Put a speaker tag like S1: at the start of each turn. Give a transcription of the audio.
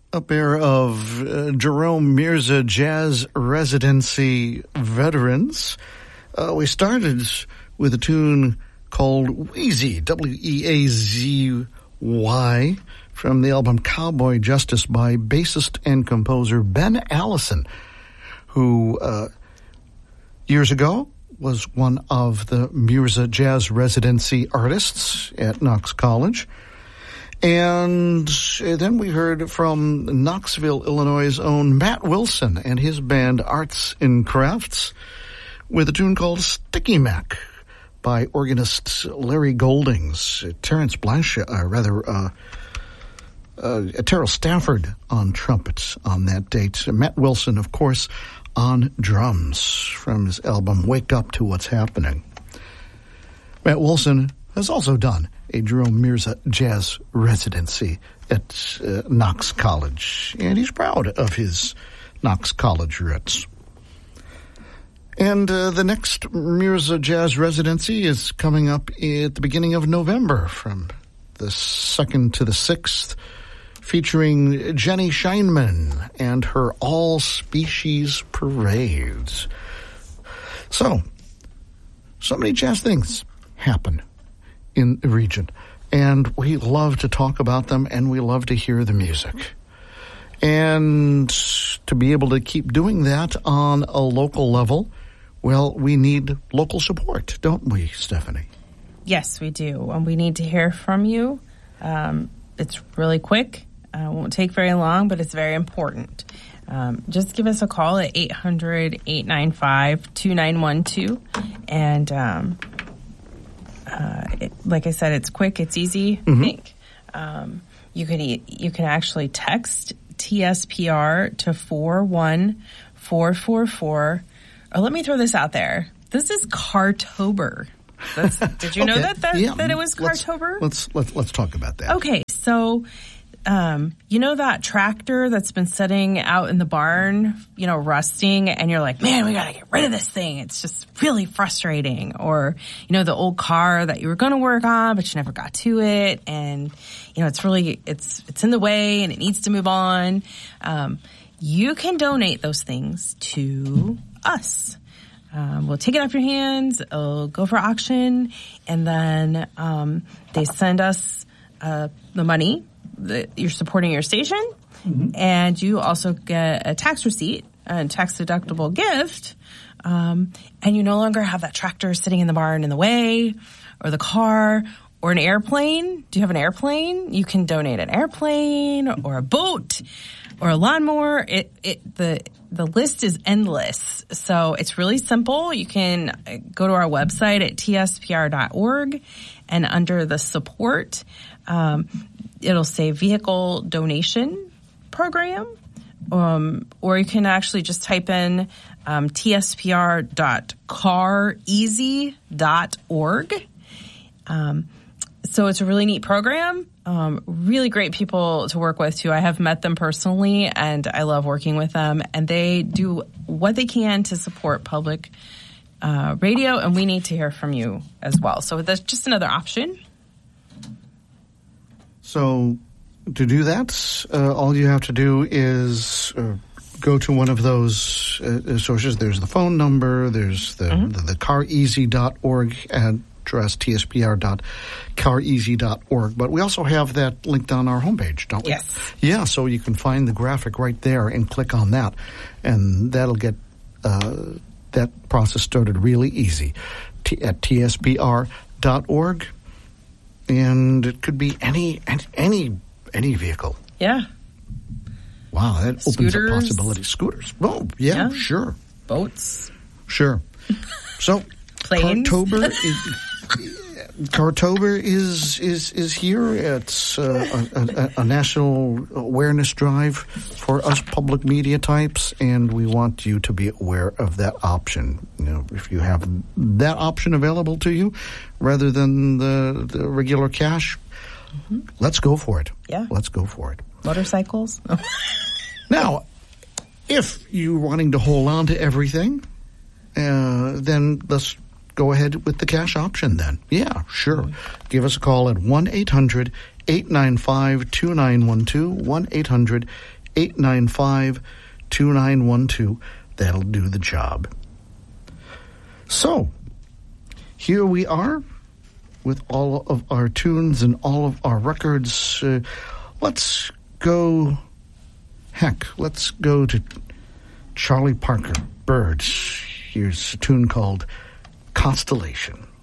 S1: A pair of Jerome Mirza Jazz Residency veterans. We started with a tune called Wheezy, W-E-A-Z-Y, from the album Cowboy Justice by bassist and composer Ben Allison, who years ago was one of the Mirza Jazz Residency artists at Knox College. And then we heard from Knoxville, Illinois' own Matt Wilson and his band Arts and Crafts with a tune called Sticky Mac by organist Larry Goldings, Terrell Stafford on trumpets on that date. Matt Wilson, of course, on drums from his album Wake Up to What's Happening. Matt Wilson has also done a Jerome Mirza Jazz Residency at Knox College, and he's proud of his Knox College roots. And the next Mirza Jazz Residency is coming up at the beginning of November, from the 2nd to the 6th, featuring Jenny Scheinman and her all-species parades. So many jazz things happen in the region, and we love to talk about them, and we love to hear the music. And to be able to keep doing that on a local level, well, we need local support, don't we, Stephanie?
S2: Yes, we do, and we need to hear from you. It's really quick. It won't take very long, but it's very important. Just give us a call at 800-895-2912, and like I said, it's quick, it's easy. Mm-hmm. I think you can actually text TSPR to 41444. Or let me throw this out there. This is Cartober. Did you know that it was Cartober?
S1: Let's talk about that.
S2: Okay, so you know that tractor that's been sitting out in the barn, rusting, and you're like, man, we gotta get rid of this thing. It's just really frustrating. Or, the old car that you were gonna work on, but you never got to it, and it's in the way and it needs to move on. You can donate those things to us. We'll take it off your hands, it'll go for auction, and then they send us the money that you're supporting your station, mm-hmm. and you also get a tax receipt, a tax-deductible gift, and you no longer have that tractor sitting in the barn in the way, or the car, or an airplane. Do you have an airplane? You can donate an airplane, or a boat, or a lawnmower. The list is endless. So it's really simple. You can go to our website at tspr.org, and under the support, it'll say vehicle donation program, or you can actually just type in tspr.careasy.org. So it's a really neat program. Really great people to work with, too. I have met them personally, and I love working with them. And they do what they can to support public radio, and we need to hear from you as well. So that's just another option.
S1: So to do that, all you have to do is go to one of those sources. There's the phone number. There's the careasy.org address, tspr.careasy.org. But we also have that linked on our homepage, don't we?
S2: Yes.
S1: Yeah, so you can find the graphic right there and click on that. And that'll get that process started really easy at tspr.org. And it could be any vehicle.
S2: Yeah.
S1: Wow, that opens up possibilities. Scooters. Oh, yeah, sure.
S2: Boats.
S1: Sure. So,
S2: planes.
S1: Cartober is here. It's a national awareness drive for us public media types, and we want you to be aware of that option. If you have that option available to you, rather than the regular cash, let's go for it.
S2: Yeah,
S1: let's go for it.
S2: Motorcycles.
S1: Now, if you're wanting to hold on to everything, then let's go ahead with the cash option then. Yeah, sure. Give us a call at 1-800-895-2912, 895-2912. That'll do the job. So, here we are with all of our tunes and all of our records. Let's go to Charlie Parker, Birds. Here's a tune called Constellation.